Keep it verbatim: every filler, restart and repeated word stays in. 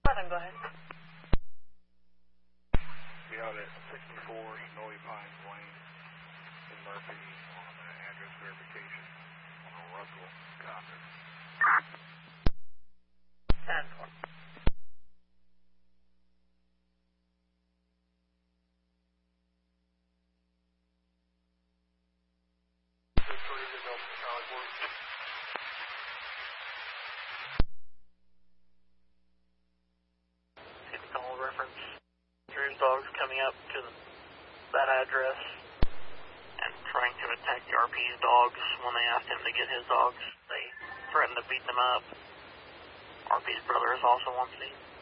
Let him go ahead. Be out at sixty-four Snowy Pines Lane in Murphy on uh, address verification on a Russell Condon. ten four. Call reference. Drew's dogs coming up to that address and trying to attack the R P's dogs. When they asked him to get his dogs, they threatened to beat them up. R P's brother is also on scene.